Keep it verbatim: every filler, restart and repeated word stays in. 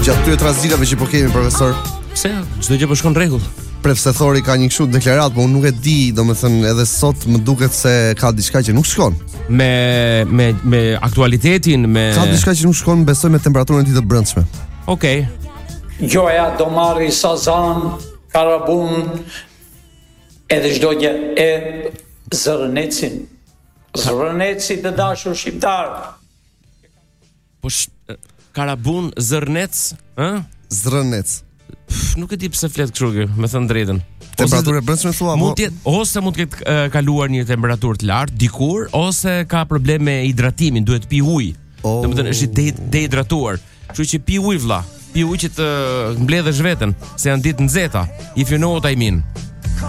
gjatë këtyre tranzitave që po kemi, profesor. Pse? Çdo gjë po shkon rregull. Profesori ka një kështu deklarat, por unë nuk e di, domethënë edhe sot më duket se ka diçka që nuk shkon. Me me me aktualitetin, me Ka diçka që nuk shkon, besoj me temperaturën e ditë të brendshme. Okej. Okay. Gjoja do marri sazan, karabun, edhe çdo gjë e zërnecin. Zërneci të dashur shqiptar. Po sh... karabun, zërnec, ë? Zrënec. Pff, nuk e di pse flet kështu kjo, me thënë drejtën. Temperaturë e brendshme thua, mund të jetë ose mund të ketë uh, kaluar një temperaturë të lartë dikur, ose ka probleme me hidratimin, duhet pi ujë. Oh. Domethënë është de dehidratuar. Kështu që pi ujë vlla, pi ujë që të mbledhësh veten, se janë ditë nxehta. If you know what I mean.